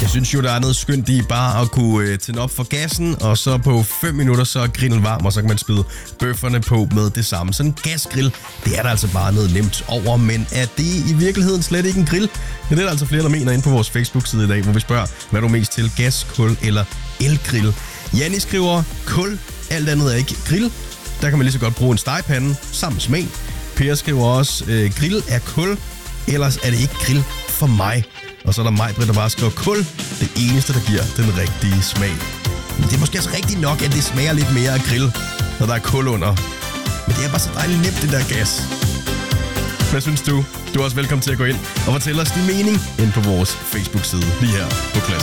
Jeg synes jo, der er noget skønt i bare at kunne tænde op for gassen, og så på 5 minutter, så er grillen varm, og så kan man spide bøfferne på med det samme. Sådan en gasgrill, det er der altså bare noget nemt over, men er det i virkeligheden slet ikke en grill? Ja, det er der altså flere, der mener inde på vores Facebook-side i dag, hvor vi spørger, hvad er du mest til, gas, kul eller elgrill? Janni skriver, kul, alt andet er ikke grill. Der kan man lige så godt bruge en stegepande, samme smag. Per skriver også, grill er kul, ellers er det ikke grill for mig. Og så er der Maj-Brit, der bare skriver, kul, det eneste, der giver den rigtige smag. Men det er måske også rigtigt nok, at det smager lidt mere af grill, når der er kul under. Men det er bare så dejligt nemt, det der gas. Hvad synes du? Du er også velkommen til at gå ind og fortælle os din mening ind på vores Facebook-side lige her på Klasse.